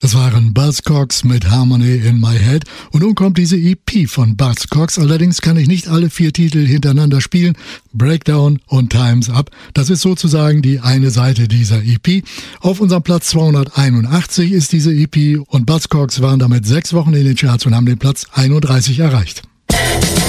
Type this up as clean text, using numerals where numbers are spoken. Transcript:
Das waren Buzzcocks mit Harmony in My Head. Und nun kommt diese EP von Buzzcocks. Allerdings kann ich nicht alle 4 Titel hintereinander spielen. Breakdown und Time's Up. Das ist sozusagen die eine Seite dieser EP. Auf unserem Platz 281 ist diese EP und Buzzcocks waren damit 6 Wochen in den Charts und haben den Platz 31 erreicht.